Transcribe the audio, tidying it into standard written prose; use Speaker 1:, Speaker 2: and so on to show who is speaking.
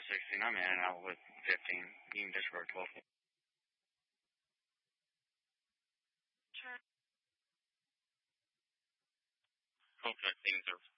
Speaker 1: 16. I'm in and out with 15. You can disregard 12.
Speaker 2: Hopefully things are